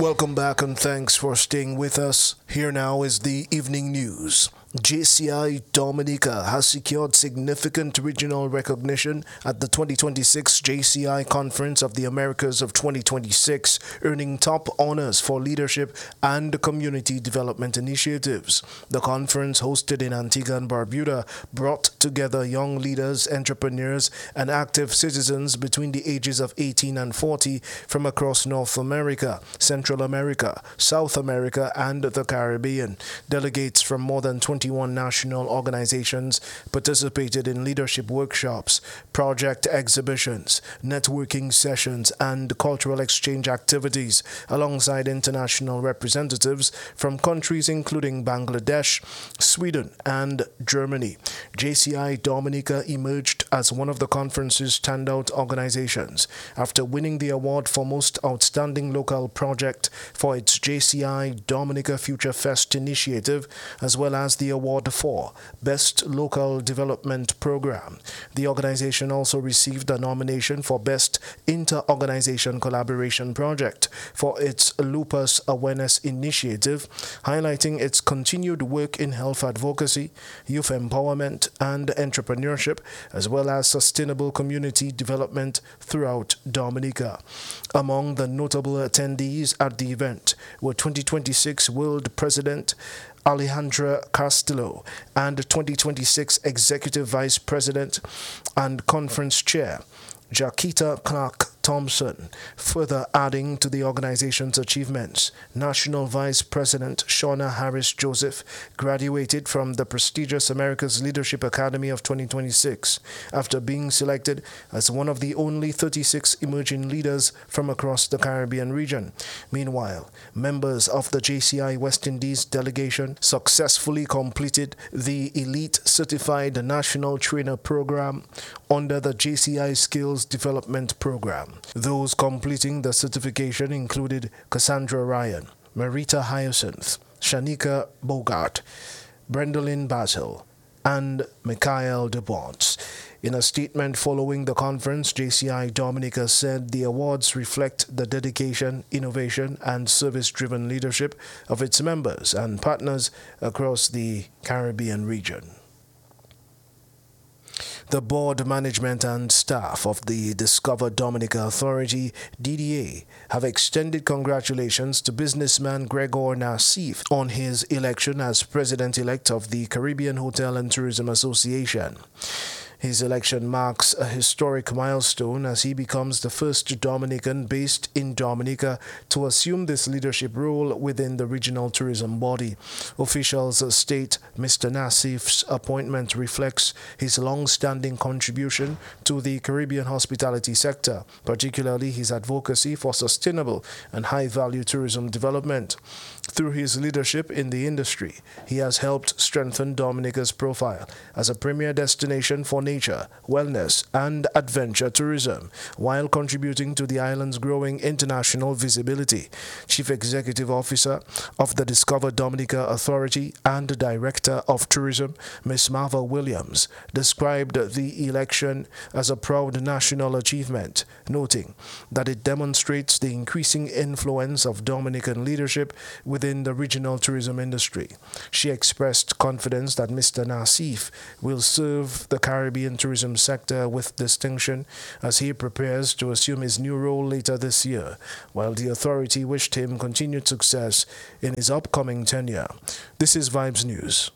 Welcome back and thanks for staying with us. Here now is the evening news. JCI Dominica has secured significant regional recognition at the 2026 JCI Conference of the Americas of 2026, earning top honors for leadership and community development initiatives. The conference, hosted in Antigua and Barbuda, brought together young leaders, entrepreneurs, and active citizens between the ages of 18 and 40 from across North America, Central America, South America, and the Caribbean. Delegates from more than 21 national organizations participated in leadership workshops, project exhibitions, networking sessions, and cultural exchange activities, alongside international representatives from countries including Bangladesh, Sweden, and Germany. JCI Dominica emerged as one of the conference's standout organizations after winning the award for Most Outstanding Local Project for its JCI Dominica Future Fest initiative, as well as the award for Best Local Development Program. The organization also received a nomination for Best Inter-Organization Collaboration Project for its Lupus Awareness Initiative, highlighting its continued work in health advocacy, youth empowerment, and entrepreneurship, as well as sustainable community development throughout Dominica. Among the notable attendees at the event were 2026 World President Alejandra Castillo and 2026 Executive Vice President and Conference Chair Jaquita Clark Thompson. Further adding to the organization's achievements, National Vice President Shauna Harris Joseph graduated from the prestigious America's Leadership Academy of 2026 after being selected as one of the only 36 emerging leaders from across the Caribbean region. Meanwhile, members of the JCI West Indies delegation successfully completed the Elite Certified National Trainer Program under the JCI Skills Development Program. Those completing the certification included Cassandra Ryan, Marita Hyacinth, Shanika Bogart, Brendolyn Basil, and Mikhail DeBonts. In a statement following the conference, JCI Dominica said the awards reflect the dedication, innovation, and service-driven leadership of its members and partners across the Caribbean region. The board, management, and staff of the Discover Dominica Authority, DDA, have extended congratulations to businessman Gregor Nassif on his election as president-elect of the Caribbean Hotel and Tourism Association. His election marks a historic milestone as he becomes the first Dominican based in Dominica to assume this leadership role within the regional tourism body. Officials state Mr. Nassif's appointment reflects his long-standing contribution to the Caribbean hospitality sector, particularly his advocacy for sustainable and high-value tourism development. Through his leadership in the industry, he has helped strengthen Dominica's profile as a premier destination for nature, wellness, and adventure tourism, while contributing to the island's growing international visibility. Chief Executive Officer of the Discover Dominica Authority and Director of Tourism, Ms. Marva Williams, described the election as a proud national achievement, noting that it demonstrates the increasing influence of Dominican leadership within the regional tourism industry. She expressed confidence that Mr. Nassif will serve the Caribbean tourism sector with distinction as he prepares to assume his new role later this year, while the authority wished him continued success in his upcoming tenure. This is Vibes News.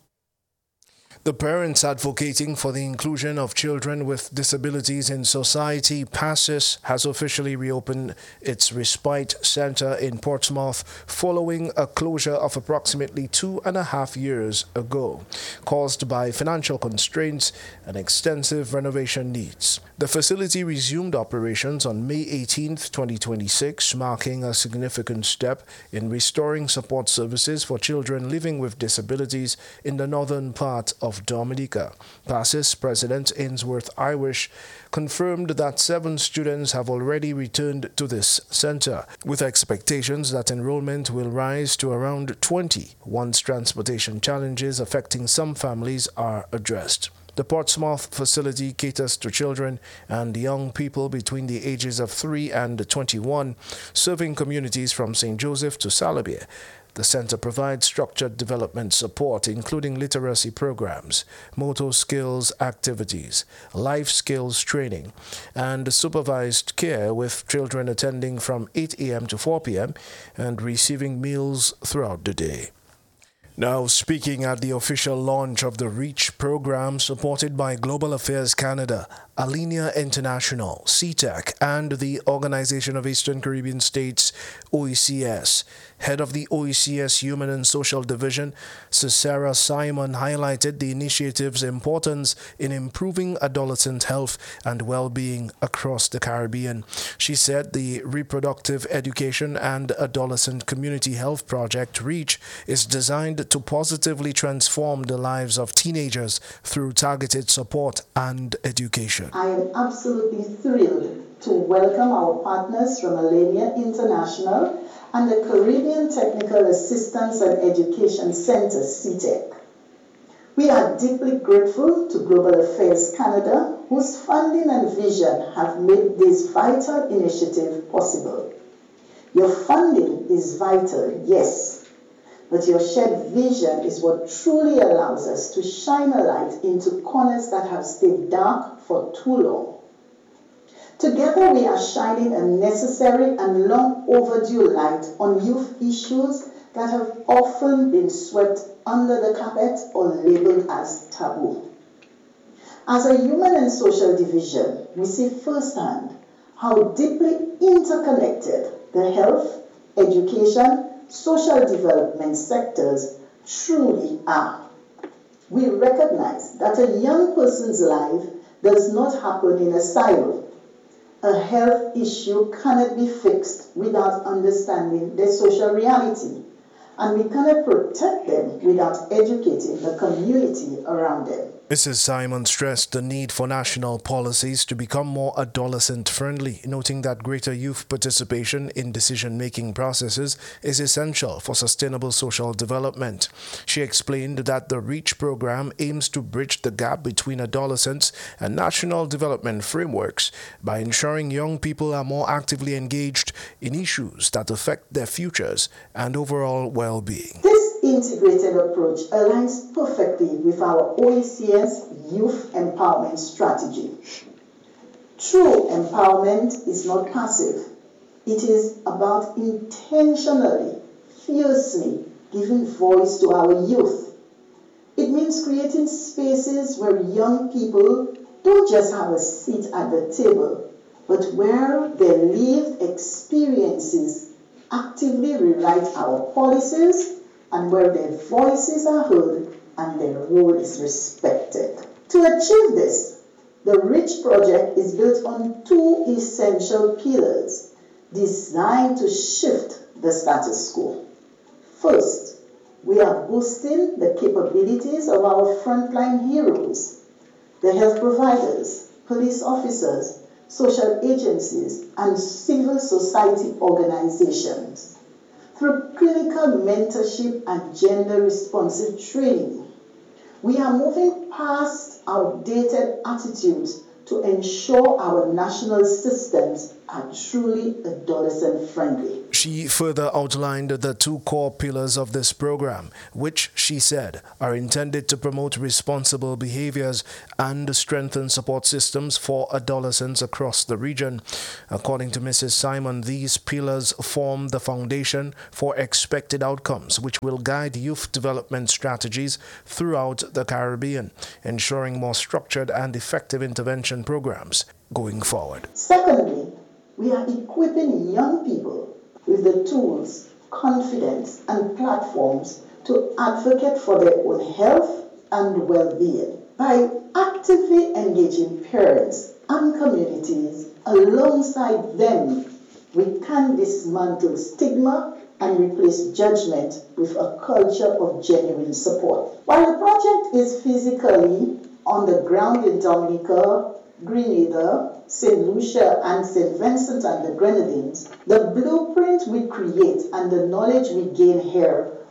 The Parents Advocating for the Inclusion of Children with Disabilities in Society, PASIS, has officially reopened its Respite Center in Portsmouth following a closure of approximately 2.5 years ago, caused by financial constraints and extensive renovation needs. The facility resumed operations on May 18, 2026, marking a significant step in restoring support services for children living with disabilities in the northern part of Dominica. PASIS President Ainsworth Irish confirmed that 7 students have already returned to this center, with expectations that enrollment will rise to around 20 once transportation challenges affecting some families are addressed. The Portsmouth facility caters to children and young people between the ages of 3 and 21, serving communities from St. Joseph to Salabia. The center provides structured development support, including literacy programs, motor skills activities, life skills training, and supervised care, with children attending from 8 a.m. to 4 p.m. and receiving meals throughout the day. Now, speaking at the official launch of the REACH program supported by Global Affairs Canada, Alinea International, CTEC, and the Organization of Eastern Caribbean States, OECS, head of the OECS Human and Social Division, Sarah Simon, highlighted the initiative's importance in improving adolescent health and well-being across the Caribbean. She said the Reproductive Education and Adolescent Community Health Project, REACH, is designed to positively transform the lives of teenagers through targeted support and education. I am absolutely thrilled to welcome our partners from Alinea International and the Caribbean Technical Assistance and Education Center, CTEC. We are deeply grateful to Global Affairs Canada, whose funding and vision have made this vital initiative possible. Your funding is vital, yes, but your shared vision is what truly allows us to shine a light into corners that have stayed dark for too long. Together, we are shining a necessary and long overdue light on youth issues that have often been swept under the carpet or labeled as taboo. As a human and social division, we see firsthand how deeply interconnected the health, education, social development sectors truly are. We recognize that a young person's life does not happen in a silo. A health issue cannot be fixed without understanding their social reality, and we cannot protect them without educating the community around them. Mrs. Simon stressed the need for national policies to become more adolescent-friendly, noting that greater youth participation in decision-making processes is essential for sustainable social development. She explained that the REACH program aims to bridge the gap between adolescents and national development frameworks by ensuring young people are more actively engaged in issues that affect their futures and overall well-being. This integrated approach aligns perfectly with our OECS Youth Empowerment Strategy. True empowerment is not passive. It is about intentionally, fiercely giving voice to our youth. It means creating spaces where young people don't just have a seat at the table, but where their lived experiences actively rewrite our policies, and where their voices are heard and their role is respected. To achieve this, the REACH project is built on two essential pillars designed to shift the status quo. First, we are boosting the capabilities of our frontline heroes, the health providers, police officers, social agencies, and civil society organizations through clinical mentorship and gender-responsive training. We are moving past outdated attitudes to ensure our national systems are truly adolescent-friendly. She further outlined the two core pillars of this program, which, she said, are intended to promote responsible behaviors and strengthen support systems for adolescents across the region. According to Mrs. Simon, these pillars form the foundation for expected outcomes, which will guide youth development strategies throughout the Caribbean, ensuring more structured and effective intervention programs going forward. Secondly, we are equipping young people with the tools, confidence, and platforms to advocate for their own health and well-being. By actively engaging parents and communities alongside them, we can dismantle stigma and replace judgment with a culture of genuine support. While the project is physically on the ground in Dominica, Grenada, St. Lucia, and St. Vincent and the Grenadines, the blueprint we create and the knowledge we gain here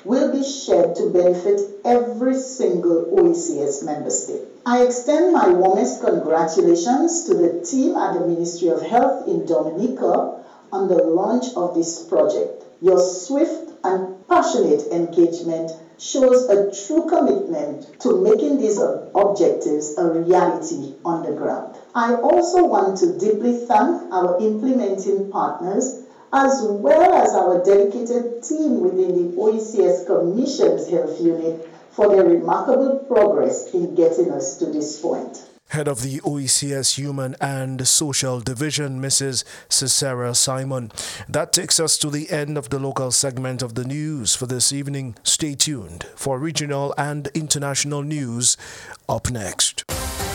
will be shared to benefit every single OECS member state. I extend my warmest congratulations to the team at the Ministry of Health in Dominica on the launch of this project. Your swift and passionate engagement shows a true commitment to making these objectives a reality on the ground. I also want to deeply thank our implementing partners as well as our dedicated team within the OECS Commission's Health Unit for their remarkable progress in getting us to this point. Head of the OECS Human and Social Division, Mrs. Cicera Simon. That takes us to the end of the local segment of the news for this evening. Stay tuned for regional and international news up next.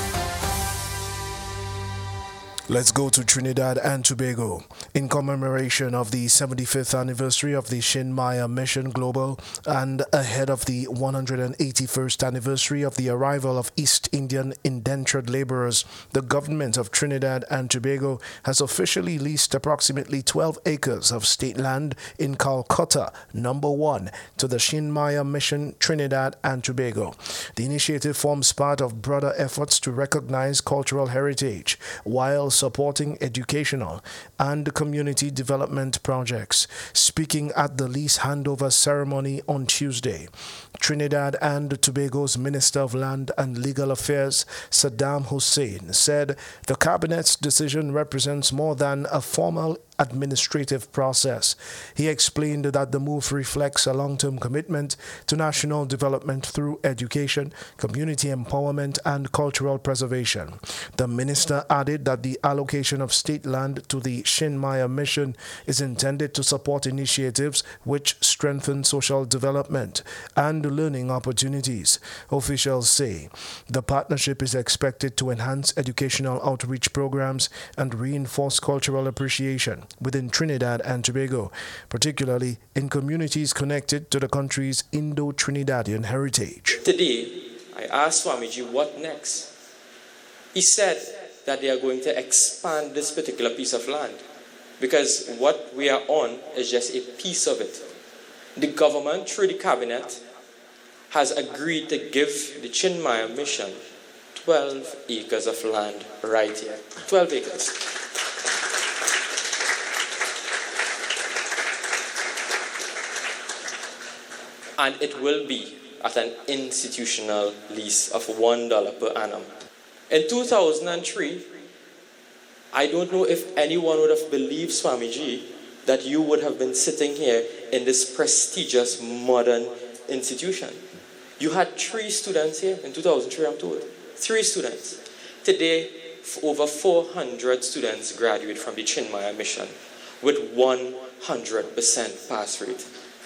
Let's go to Trinidad and Tobago. In commemoration of the 75th anniversary of the Shin Maya Mission Global and ahead of the 181st anniversary of the arrival of East Indian indentured laborers, the government of Trinidad and Tobago has officially leased approximately 12 acres of state land in Calcutta, number 1, to the Shin Maya Mission Trinidad and Tobago. The initiative forms part of broader efforts to recognize cultural heritage while supporting educational and community development projects. Speaking at the lease handover ceremony on Tuesday, Trinidad and Tobago's Minister of Land and Legal Affairs, Saddam Hussein, said the cabinet's decision represents more than a formal administrative process. He explained that the move reflects a long-term commitment to national development through education, community empowerment, and cultural preservation. The minister added that the allocation of state land to the Shin Maya Mission is intended to support initiatives which strengthen social development and learning opportunities. Officials say the partnership is expected to enhance educational outreach programs and reinforce cultural appreciation within Trinidad and Tobago, particularly in communities connected to the country's Indo-Trinidadian heritage. Today, I asked Swamiji, what next? He said that they are going to expand this particular piece of land because what we are on is just a piece of it. The government, through the cabinet, has agreed to give the Shin Maya Mission 12 acres of land right here. 12 acres. And it will be at an institutional lease of $1 per annum. In 2003, I don't know if anyone would have believed, Swamiji, that you would have been sitting here in this prestigious modern institution. You had 3 students here in 2003, I'm told. 3 students. Today, over 400 students graduate from the Shin Maya Mission with 100% pass rate.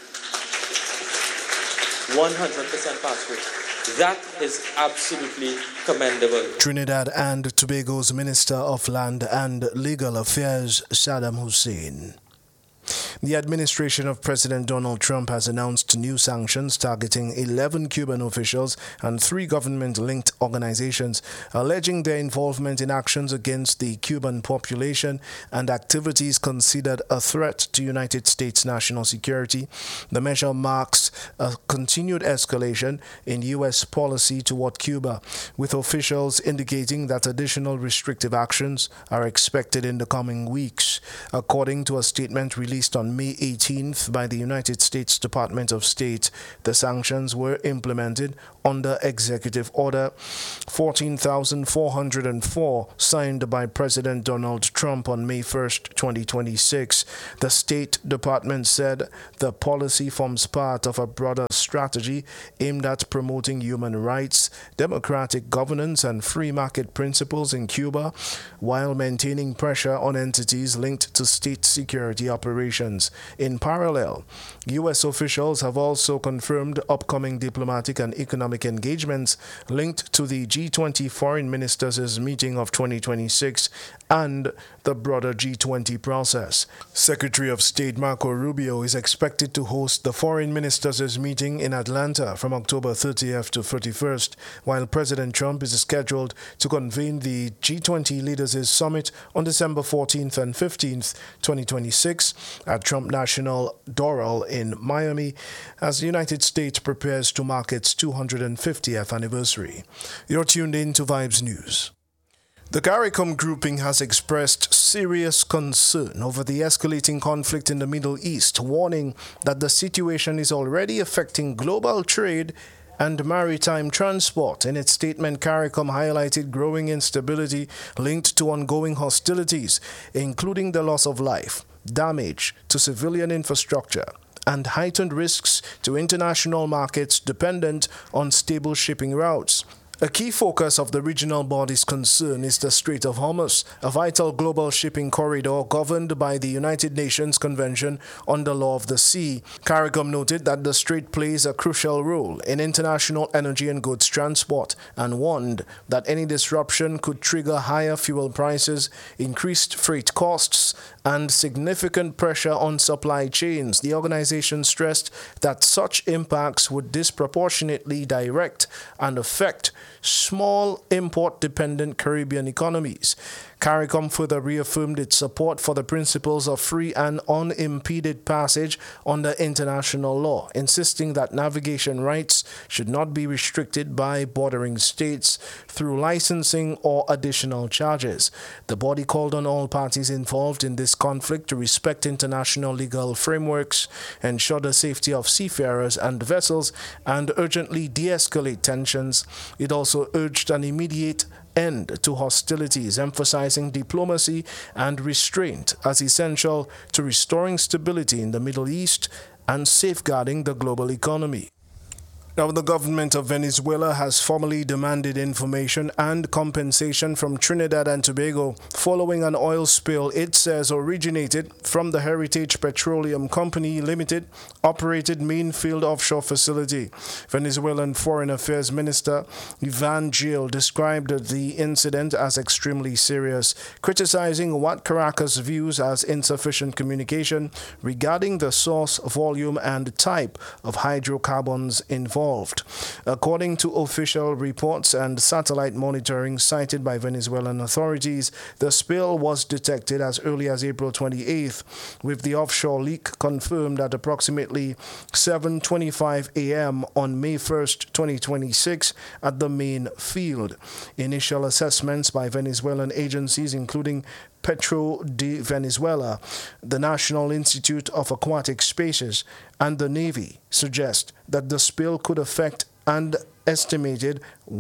100% pass rate. That is absolutely commendable. Trinidad and Tobago's Minister of Land and Legal Affairs, Saddam Hussein. The administration of President Donald Trump has announced new sanctions targeting 11 Cuban officials and 3 government-linked organizations, alleging their involvement in actions against the Cuban population and activities considered a threat to United States national security. The measure marks a continued escalation in U.S. policy toward Cuba, with officials indicating that additional restrictive actions are expected in the coming weeks. According to a statement released on May 18th by the United States Department of State, the sanctions were implemented under Executive Order 14,404 signed by President Donald Trump on May 1st, 2026. The State Department said the policy forms part of a broader strategy aimed at promoting human rights, democratic governance, and free market principles in Cuba, while maintaining pressure on entities linked to state security operations. In parallel, U.S. officials have also confirmed upcoming diplomatic and economic engagements linked to the G20 Foreign Ministers' meeting of 2026 and the broader G20 process. Secretary of State Marco Rubio is expected to host the Foreign Ministers' meeting in Atlanta from October 30th to 31st, while President Trump is scheduled to convene the G20 Leaders' Summit on December 14th and 15th, 2026 at Trump National Doral in Miami as the United States prepares to mark its 250th anniversary. You're tuned in to Vibes News. The CARICOM grouping has expressed serious concern over the escalating conflict in the Middle East, warning that the situation is already affecting global trade and maritime transport. In its statement, CARICOM highlighted growing instability linked to ongoing hostilities, including the loss of life, damage to civilian infrastructure, and heightened risks to international markets dependent on stable shipping routes. A key focus of the regional body's concern is the Strait of Hormuz, a vital global shipping corridor governed by the United Nations Convention on the Law of the Sea. CARICOM noted that the strait plays a crucial role in international energy and goods transport and warned that any disruption could trigger higher fuel prices, increased freight costs, and significant pressure on supply chains. The organization stressed that such impacts would disproportionately direct and affect small import-dependent Caribbean economies. CARICOM further reaffirmed its support for the principles of free and unimpeded passage under international law, insisting that navigation rights should not be restricted by bordering states through licensing or additional charges. The body called on all parties involved in this conflict to respect international legal frameworks, ensure the safety of seafarers and vessels, and urgently de-escalate tensions. It also urged an immediate end to hostilities, emphasizing diplomacy and restraint as essential to restoring stability in the Middle East and safeguarding the global economy. Now, the government of Venezuela has formally demanded information and compensation from Trinidad and Tobago following an oil spill it says originated from the Heritage Petroleum Company Limited operated Mainfield offshore facility. Venezuelan Foreign Affairs Minister Ivan Gil described the incident as extremely serious, criticizing what Caracas views as insufficient communication regarding the source, volume, and type of hydrocarbons involved. According to official reports and satellite monitoring cited by Venezuelan authorities, the spill was detected as early as April 28th, with the offshore leak confirmed at approximately 7:25 a.m. on May 1st, 2026 at the main field. Initial assessments by Venezuelan agencies, including Petro de Venezuela, the National Institute of Aquatic Spaces, and the Navy suggest that the spill could affect an estimated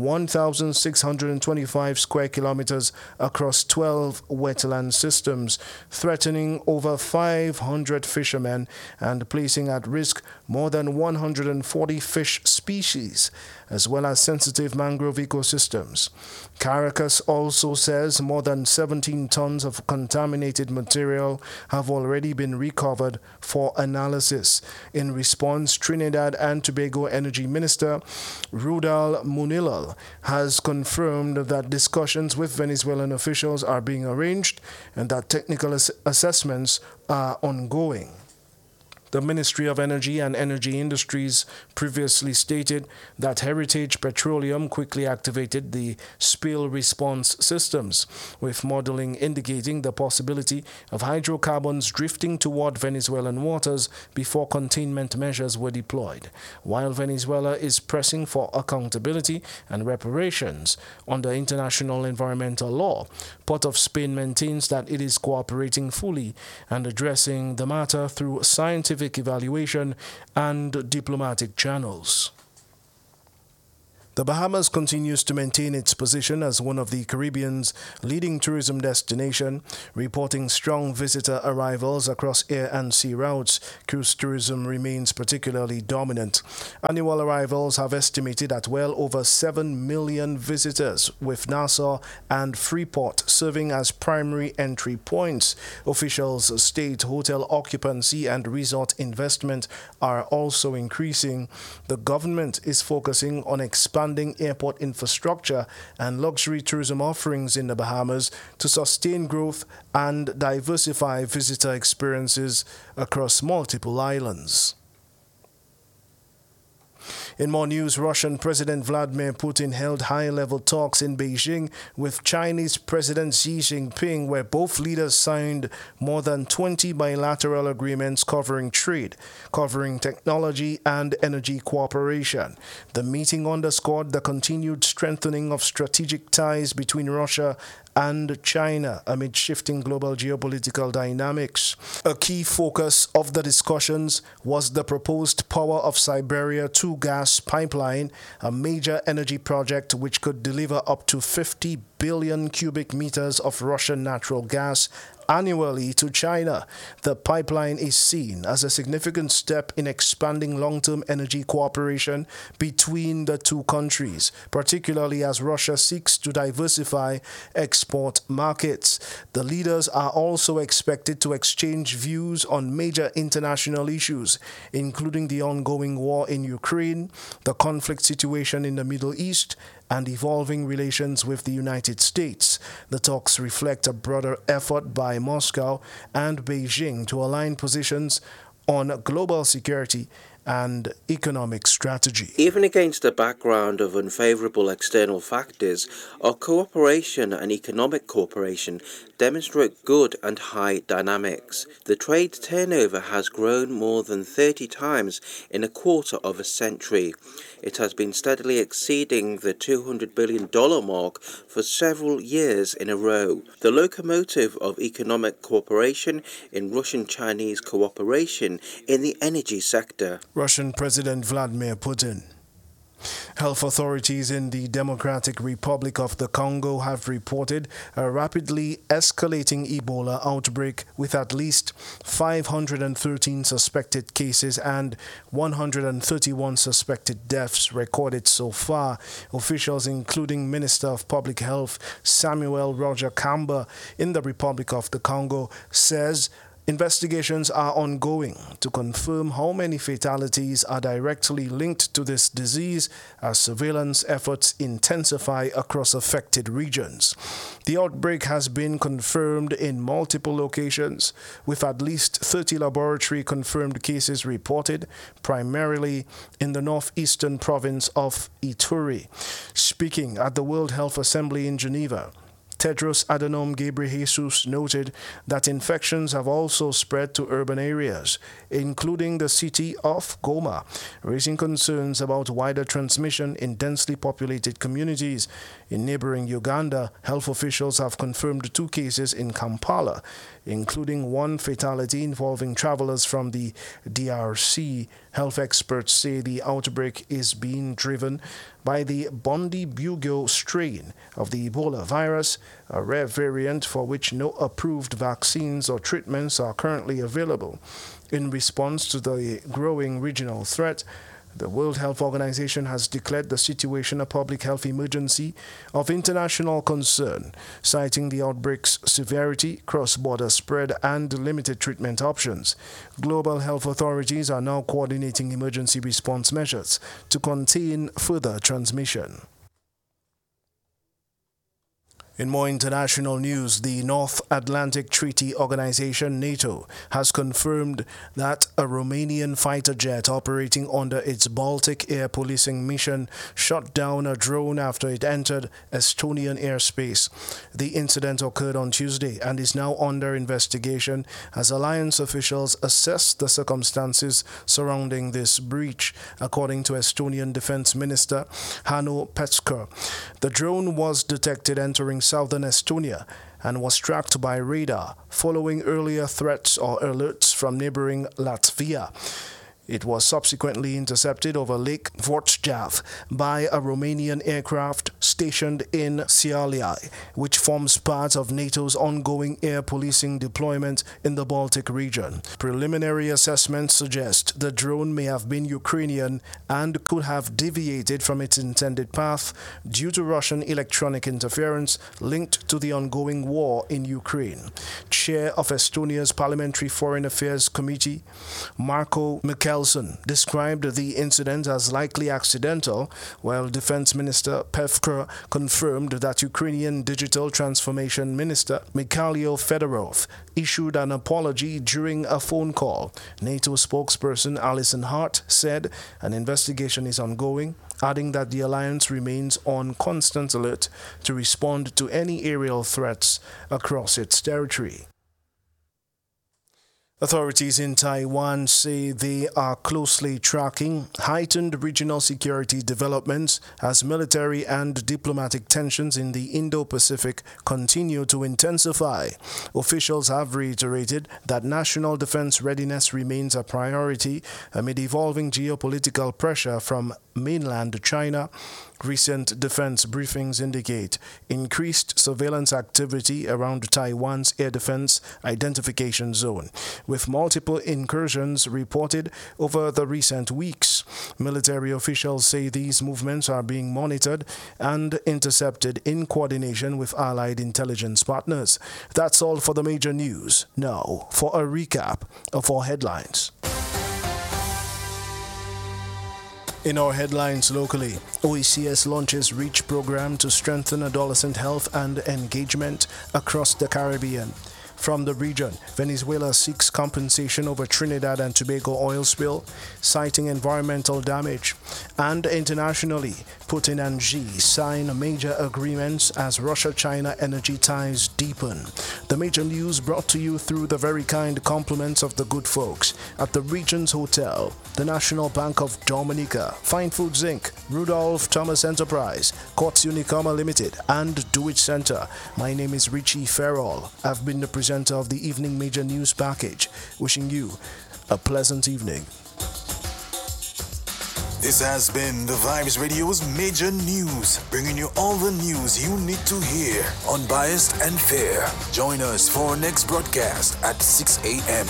1,625 square kilometers across 12 wetland systems, threatening over 500 fishermen and placing at risk more than 140 fish species, as well as sensitive mangrove ecosystems. Caracas also says more than 17 tons of contaminated material have already been recovered for analysis. In response, Trinidad and Tobago Energy Minister Rudal Munilal has confirmed that discussions with Venezuelan officials are being arranged and that technical assessments are ongoing. The Ministry of Energy and Energy Industries previously stated that Heritage Petroleum quickly activated the spill response systems, with modeling indicating the possibility of hydrocarbons drifting toward Venezuelan waters before containment measures were deployed. While Venezuela is pressing for accountability and reparations under international environmental law, Port of Spain maintains that it is cooperating fully and addressing the matter through scientific evaluation and diplomatic channels. The Bahamas continues to maintain its position as one of the Caribbean's leading tourism destination, reporting strong visitor arrivals across air and sea routes. Cruise tourism remains particularly dominant. Annual arrivals have estimated at well over 7 million visitors, with Nassau and Freeport serving as primary entry points. Officials state hotel occupancy and resort investment are also increasing. The government is focusing on expanding airport infrastructure and luxury tourism offerings in the Bahamas to sustain growth and diversify visitor experiences across multiple islands. In more news, Russian President Vladimir Putin held high-level talks in Beijing with Chinese President Xi Jinping, where both leaders signed more than 20 bilateral agreements covering trade, covering technology and energy cooperation. The meeting underscored the continued strengthening of strategic ties between Russia and China amid shifting global geopolitical dynamics. A key focus of the discussions was the proposed Power of Siberia 2 gas pipeline, a major energy project which could deliver up to 50 billion cubic meters of Russian natural gas annually to China. The pipeline is seen as a significant step in expanding long-term energy cooperation between the two countries, particularly as Russia seeks to diversify export markets. The leaders are also expected to exchange views on major international issues, including the ongoing war in Ukraine, the conflict situation in the Middle East, and evolving relations with the United States. The talks reflect a broader effort by Moscow and Beijing to align positions on global security and economic strategy. Even against a background of unfavorable external factors, our cooperation and economic cooperation demonstrate good and high dynamics. The trade turnover has grown more than 30 times in a quarter of a century. It has been steadily exceeding the $200 billion mark for several years in a row. The locomotive of economic cooperation in Russian-Chinese cooperation in the energy sector. Russian President Vladimir Putin. Health authorities in the Democratic Republic of the Congo have reported a rapidly escalating Ebola outbreak with at least 513 suspected cases and 131 suspected deaths recorded so far. Officials, including Minister of Public Health Samuel Roger Kamba in the Republic of the Congo, says investigations are ongoing to confirm how many fatalities are directly linked to this disease as surveillance efforts intensify across affected regions. The outbreak has been confirmed in multiple locations, with at least 30 laboratory-confirmed cases reported, primarily in the northeastern province of Ituri. Speaking at the World Health Assembly in Geneva, Tedros Adhanom Ghebreyesus noted that infections have also spread to urban areas, including the city of Goma, raising concerns about wider transmission in densely populated communities. In neighboring Uganda, health officials have confirmed 2 cases in Kampala, including 1 fatality involving travelers from the DRC. Health experts say the outbreak is being driven by the Bundibugyo strain of the Ebola virus, a rare variant for which no approved vaccines or treatments are currently available. In response to the growing regional threat, the World Health Organization has declared the situation a public health emergency of international concern, citing the outbreak's severity, cross-border spread, and limited treatment options. Global health authorities are now coordinating emergency response measures to contain further transmission. In more international news, the North Atlantic Treaty Organization, NATO, has confirmed that a Romanian fighter jet operating under its Baltic air policing mission shot down a drone after it entered Estonian airspace. The incident occurred on Tuesday and is now under investigation as alliance officials assess the circumstances surrounding this breach, according to Estonian Defense Minister Hanno Pevkur. The drone was detected entering southern Estonia and was tracked by radar following earlier threats or alerts from neighboring Latvia. It was subsequently intercepted over Lake Vortjav by a Romanian aircraft stationed in Sialai, which forms part of NATO's ongoing air policing deployment in the Baltic region. Preliminary assessments suggest the drone may have been Ukrainian and could have deviated from its intended path due to Russian electronic interference linked to the ongoing war in Ukraine. Chair of Estonia's Parliamentary Foreign Affairs Committee, Marko Mihkelson, Kelson described the incident as likely accidental, while Defense Minister Pevkura confirmed that Ukrainian Digital Transformation Minister Mikhailo Fedorov issued an apology during a phone call. NATO spokesperson Alison Hart said an investigation is ongoing, adding that the alliance remains on constant alert to respond to any aerial threats across its territory. Authorities in Taiwan say they are closely tracking heightened regional security developments as military and diplomatic tensions in the Indo-Pacific continue to intensify. Officials have reiterated that national defense readiness remains a priority amid evolving geopolitical pressure from mainland China. Recent defense briefings indicate increased surveillance activity around Taiwan's air defense identification zone, with multiple incursions reported over the recent weeks. Military officials say these movements are being monitored and intercepted in coordination with allied intelligence partners. That's all for the major news. Now, for a recap of our headlines. In our headlines locally, OECS launches REACH program to strengthen adolescent health and engagement across the Caribbean. From the region, Venezuela seeks compensation over Trinidad and Tobago oil spill, citing environmental damage. And internationally, Putin and Xi sign major agreements as Russia-China energy ties deepen. The major news brought to you through the very kind compliments of the good folks at the Regents Hotel, the National Bank of Dominica, Fine Foods Inc., Rudolph Thomas Enterprise, Courts Unicoma Limited, and Do It Center. My name is Richie Farrell. I've been the presenter of the evening major news package. Wishing you a pleasant evening. This has been the Vibes Radio's Major News, bringing you all the news you need to hear, unbiased and fair. Join us for our next broadcast at 6 a.m.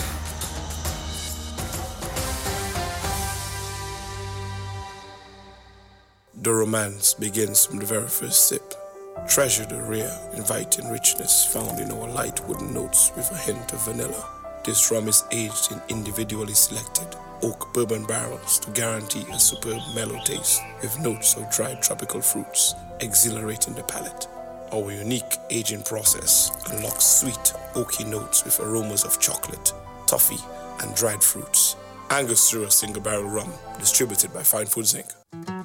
The romance begins from the very first sip. Treasure the rare, inviting richness found in our light wooden notes with a hint of vanilla. This rum is aged in individually selected oak bourbon barrels to guarantee a superb mellow taste with notes of dried tropical fruits, exhilarating the palate. Our unique aging process unlocks sweet, oaky notes with aromas of chocolate, toffee, and dried fruits. Angostura single barrel rum, distributed by Fine Foods Inc.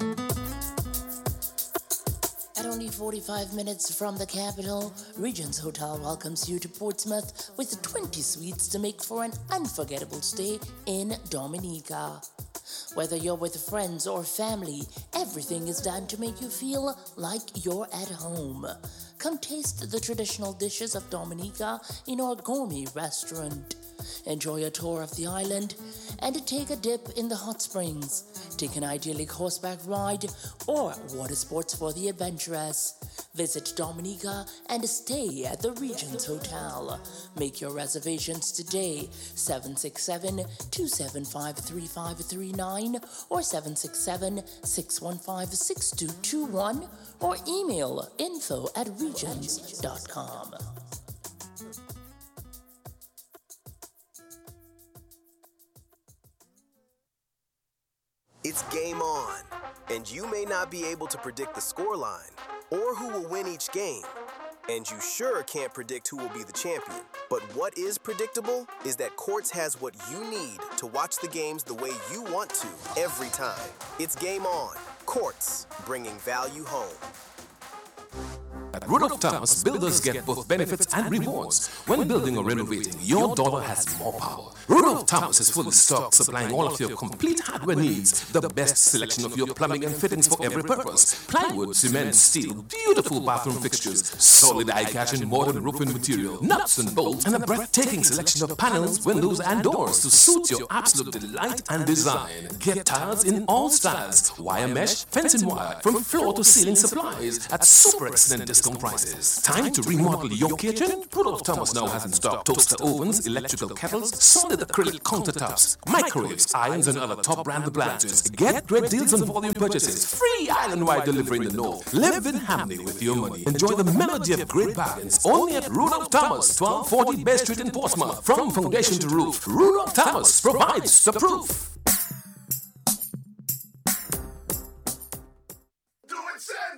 At only 45 minutes from the capital, Regents Hotel welcomes you to Portsmouth with 20 suites to make for an unforgettable stay in Dominica. Whether you're with friends or family, everything is done to make you feel like you're at home. Come taste the traditional dishes of Dominica in our gourmet restaurant. Enjoy a tour of the island and take a dip in the hot springs. Take an idyllic horseback ride or water sports for the adventurous. Visit Dominica and stay at the Regents Hotel. Make your reservations today, 767-275-3539 or 767-615-6221 or email info@regents.com. It's game on, and you may not be able to predict the scoreline or who will win each game, and you sure can't predict who will be the champion. But what is predictable is that Quartz has what you need to watch the games the way you want to every time. It's game on. Quartz, bringing value home. At Rudolph Thomas, builders get both benefits and rewards. When building or renovating, your dollar has more power. Rudolph Thomas is fully stocked, supplying all of your complete hardware needs. The best selection of your plumbing and fittings for every purpose. Plywood, cement, steel, beautiful bathroom fixtures, solid eye-catch and modern roofing material, nuts and bolts, and a breathtaking selection of panels, windows, and doors to suit your absolute delight and design. Get tiles in all styles, wire mesh, fencing wire, from floor to ceiling supplies at super excellent discount prices. Time to remodel your kitchen? Rudolph Thomas now has in stock toaster ovens, electrical kettles, solid acrylic countertops, microwaves, irons, and other top brand appliances. Get great deals on volume purchases. Free island-wide delivery in the north. Live in harmony with your money. Enjoy the melody of great bargains. Only at Rudolph Thomas, 1240 Bay Street in Portsmouth. From foundation to roof, Rudolph Thomas provides the proof.